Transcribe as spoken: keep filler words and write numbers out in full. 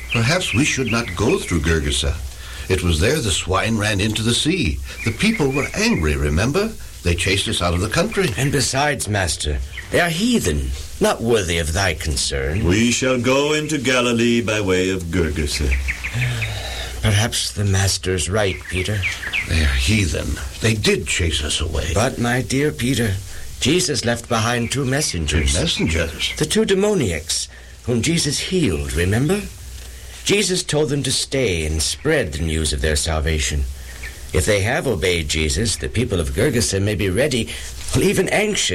Perhaps we should not go through Gergesa. It was there the swine ran into the sea. The people were angry, remember? They chased us out of the country. And besides, Master, they are heathen, not worthy of thy concern. We shall go into Galilee by way of Gergesa. Perhaps the Master's right, Peter. They are heathen. They did chase us away. But, my dear Peter, Jesus left behind two messengers. Two messengers? The two demoniacs, whom Jesus healed, remember? Jesus told them to stay and spread the news of their salvation. If they have obeyed Jesus, the people of Gergesa may be ready, or even anxious,